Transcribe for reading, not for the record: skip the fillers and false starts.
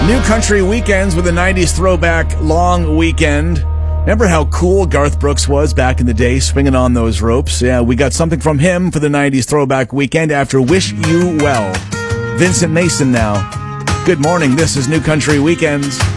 New Country Weekends with a 90s throwback long weekend. Remember how cool Garth Brooks was back in the day, swinging on those ropes? Yeah, we got something from him for the 90s throwback weekend after Wish You Well. Vincent Mason now. Good morning, this is New Country Weekends.